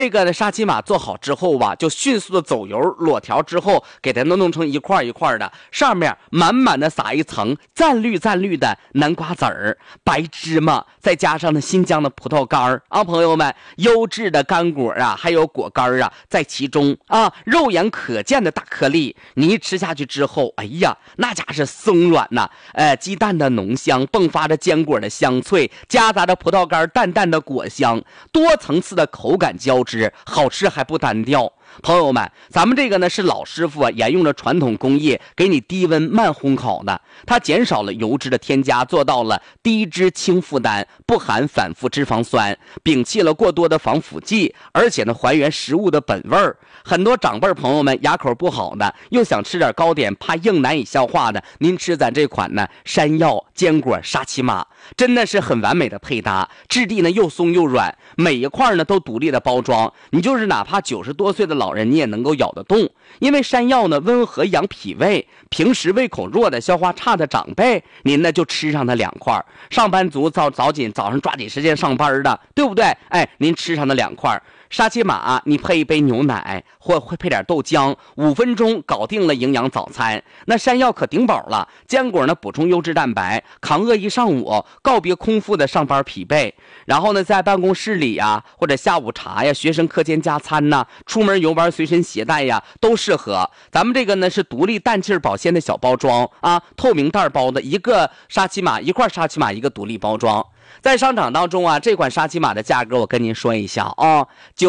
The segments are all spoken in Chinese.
这个的沙琪玛做好之后吧，就迅速的走油裸条之后，给它弄成一块一块的，上面满满的撒一层湛绿的南瓜籽儿、白芝麻，再加上呢新疆的葡萄干啊，朋友们，优质的干果啊，还有果干啊，在其中啊，肉眼可见的大颗粒，你一吃下去之后，哎呀，那家是松软呐，鸡蛋的浓香，迸发着坚果的香脆，夹杂着葡萄干淡淡的果香，多层次的口感交织。好吃还不单调，朋友们，咱们这个呢是老师傅沿用了传统工艺，给你低温慢烘烤的，它减少了油脂的添加，做到了低脂轻负担，不含反复脂肪酸，摒弃了过多的防腐剂，而且呢还原食物的本味儿。很多长辈朋友们牙口不好的，又想吃点糕点，怕硬难以消化的，您吃咱这款呢山药坚果沙琪玛，真的是很完美的配搭，质地呢又松又软，每一块呢都独立的包装，你就是哪怕90多岁的老人你也能够咬得动。因为山药呢温和养脾胃，平时胃口弱的消化差的长辈，您呢就吃上它2块，上班族早上抓紧时间上班的，对不对？哎，您吃上它2块沙琪玛，你配一杯牛奶或配点豆浆，5分钟搞定了营养早餐。那山药可顶饱了，坚果呢补充优质蛋白，扛饿一上午，告别空腹的上班疲惫。然后呢，在办公室里呀，或者下午茶呀，学生课间加餐呐，出门游玩随身携带呀，都适合。咱们这个呢是独立氮气保鲜的小包装啊，透明袋包的，一个沙琪玛一块沙琪玛一个独立包装。在商场当中啊，这款沙琪玛的价格我跟您说一下啊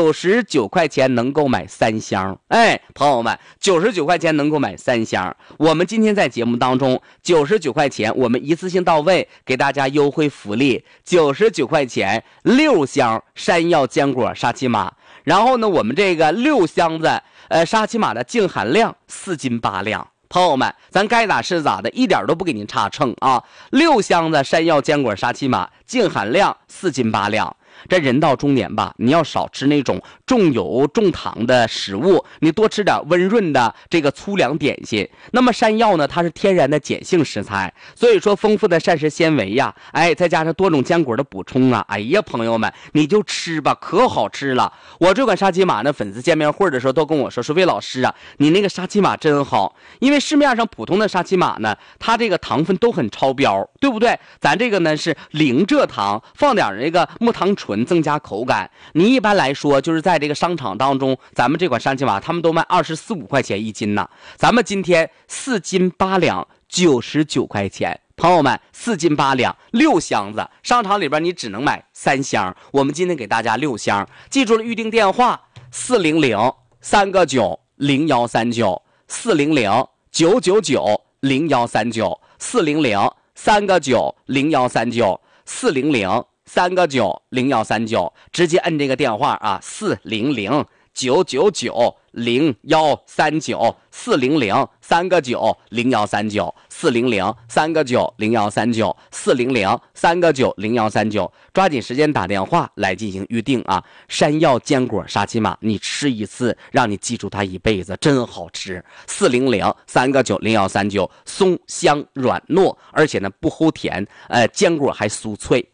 ，99块钱能够买3箱。哎，朋友们，99块钱能够买3箱。我们今天在节目当中，99块钱我们一次性到位，给大家优惠福利，99块钱6箱山药坚果沙琪玛。然后呢，我们这个6箱子沙琪玛的净含量4斤8两。朋友们，咱该咋是咋的，一点都不给您差秤啊！6箱子山药坚果沙琪玛，净含量4斤8两。这人到中年吧，你要少吃那种重油重糖的食物，你多吃点温润的这个粗粮点心。那么山药呢，它是天然的碱性食材，所以说丰富的膳食纤维呀，哎，再加上多种坚果的补充啊，哎呀，朋友们，你就吃吧，可好吃了。我这款沙琪玛呢，粉丝见面会的时候都跟我说魏老师啊，你那个沙琪玛真好，因为市面上普通的沙琪玛呢，它这个糖分都很超标，对不对？咱这个呢是零蔗糖，放点那个木糖醇，增加口感。你一般来说就是在这个商场当中，咱们这款沙琪玛他们都卖24、25块钱1斤呢，咱们今天4斤8两99块钱。朋友们，4斤8两6箱子，商场里边你只能买3箱，我们今天给大家6箱。记住了预定电话400-399-0139，400-399-0139，400-399-0139，直接摁这个电话啊，400-399-0139，400-399-0139，400-399-0139，400-399-0139，抓紧时间打电话来进行预定啊！山药坚果沙琪玛，你吃一次，让你记住它一辈子，真好吃。400-399-0139，松香软糯，而且呢不齁甜，坚果还酥脆。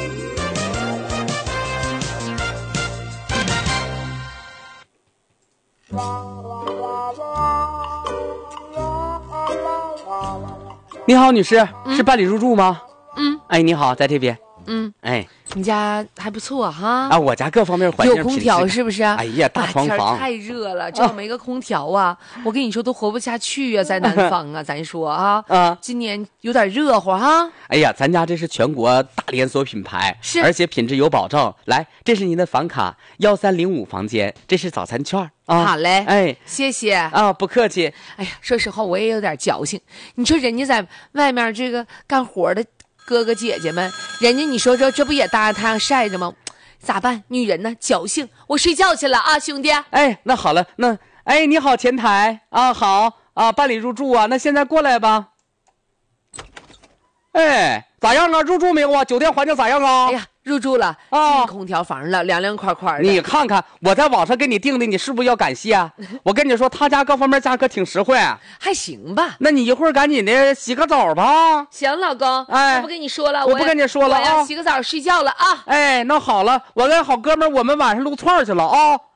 你好，女士，是办理入住吗？哎，你好，在这边。哎， 你家还不错哈啊，我家各方面环境有空调是不是？ 哎呀，大床房太热了，这要没个空调啊，我跟你说都活不下去啊，在南方啊，咱说啊，今年有点热乎哈。 哎呀，咱家这是全国大连锁品牌， 是， 而且品质有保证。来，这是您的房卡1305房间，这是早餐券啊。 好嘞， 哎， 谢谢啊，不客气。 哎呀，说实话我也有点矫情，你说人家在外面这个干活的哥哥姐姐们，人家你说这不也大太阳晒着吗？咋办？女人呢，侥幸。我睡觉去了啊，兄弟。 哎，那好了，那哎，你好，前台啊，好啊，办理入住啊，那现在过来吧。哎，咋样啊？入住没有啊？酒店环境咋样啊？ 哎呀， 入住了， 啊进空调房了，凉凉快快的。 你看看我在网上给你订的，你是不是要感谢啊？我跟你说，他家各方面价格挺实惠， 还行吧？ 那你一会儿赶紧的洗个澡吧。 行，老公， 哎我不跟你说了， 我不跟你说了我要啊洗个澡睡觉了啊。 哎，那好了，我跟好哥们儿我们晚上撸串去了啊。